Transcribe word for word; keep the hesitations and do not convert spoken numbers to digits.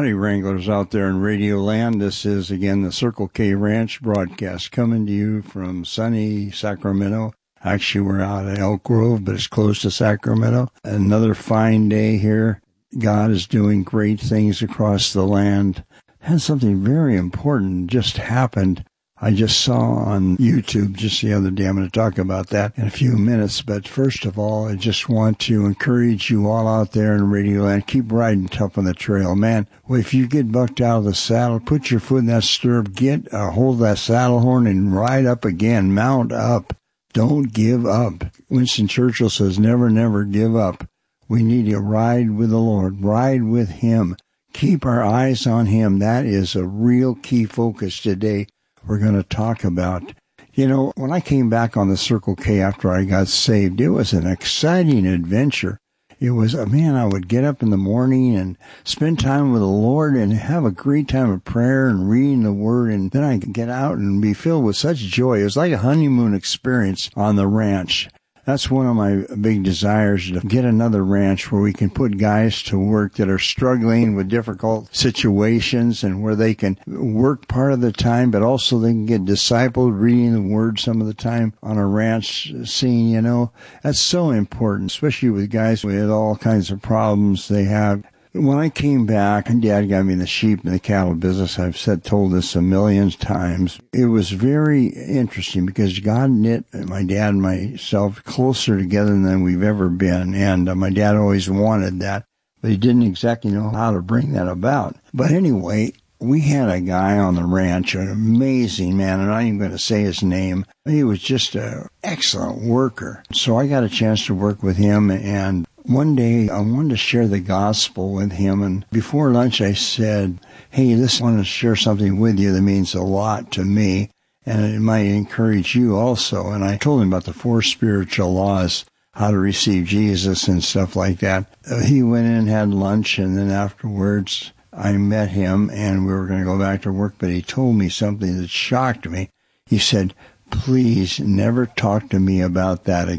Howdy, Wranglers out there in Radio Land. This is, again, the Circle K Ranch broadcast coming to you from sunny Sacramento. Actually, we're out at Elk Grove, but it's close to Sacramento. Another fine day here. God is doing great things across the land. Had something very important just happened. I just saw on YouTube just the other day. I'm going to talk about that in a few minutes. But first of all, I just want to encourage you all out there in Radio Land. Keep riding tough on the trail, man. Well, if you get bucked out of the saddle, put your foot in that stirrup, get a hold of that saddle horn and ride up again. Mount up. Don't give up. Winston Churchill says, never, never give up. We need to ride with the Lord. Ride with Him. Keep our eyes on Him. That is a real key focus today. We're going to talk about, you know, when I came back on the Circle K after I got saved, it was an exciting adventure. It was, man, I would get up in the morning and spend time with the Lord and have a great time of prayer and reading the Word, and then I'd get out and be filled with such joy. It was like a honeymoon experience on the ranch. That's one of my big desires, to get another ranch where we can put guys to work that are struggling with difficult situations and where they can work part of the time, but also they can get discipled, reading the Word some of the time on a ranch scene, you know. That's so important, especially with guys with all kinds of problems they have. When I came back, and Dad got me in the sheep and the cattle business. I've said, told this a million times. It was very interesting because God knit my dad and myself closer together than we've ever been. And uh, my dad always wanted that, but he didn't exactly know how to bring that about. But anyway, we had a guy on the ranch, an amazing man, and I'm not even going to say his name. He was just an excellent worker. So I got a chance to work with him, and one day I wanted to share the gospel with him, and before lunch I said, hey, listen, I want to share something with you that means a lot to me, and it might encourage you also. And I told him about the four spiritual laws, how to receive Jesus and stuff like that. Uh, he went in and had lunch, and then afterwards I met him, and we were going to go back to work, but he told me something that shocked me. He said, please never talk to me about that again.